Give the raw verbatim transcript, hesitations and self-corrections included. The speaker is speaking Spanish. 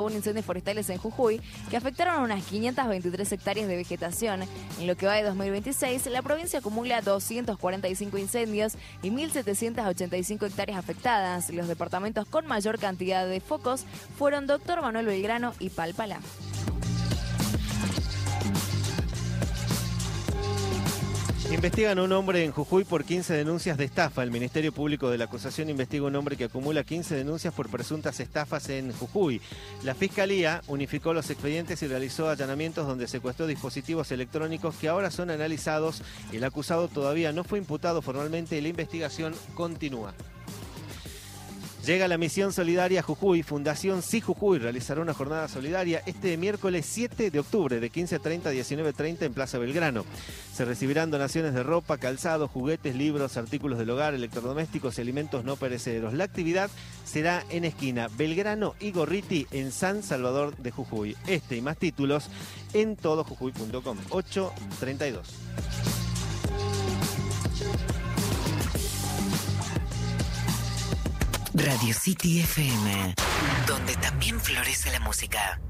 según incendios forestales en Jujuy, que afectaron unas quinientas veintitrés hectáreas de vegetación. En lo que va de dos mil veintiséis, la provincia acumula doscientos cuarenta y cinco incendios y mil setecientas ochenta y cinco hectáreas afectadas. Los departamentos con mayor cantidad de focos fueron Doctor Manuel Belgrano y Palpalá. Investigan a un hombre en Jujuy por quince denuncias de estafa. El Ministerio Público de la Acusación investiga a un hombre que acumula quince denuncias por presuntas estafas en Jujuy. La Fiscalía unificó los expedientes y realizó allanamientos donde secuestró dispositivos electrónicos que ahora son analizados. El acusado todavía no fue imputado formalmente y la investigación continúa. Llega la misión solidaria Jujuy. Fundación Sí Jujuy realizará una jornada solidaria este miércoles siete de octubre de quince treinta a diecinueve treinta en Plaza Belgrano. Se recibirán donaciones de ropa, calzado, juguetes, libros, artículos del hogar, electrodomésticos y alimentos no perecederos. La actividad será en esquina Belgrano y Gorriti en San Salvador de Jujuy. Este y más títulos en todo jujuy punto com. ocho treinta y dos. Radio City F M, donde también florece la música.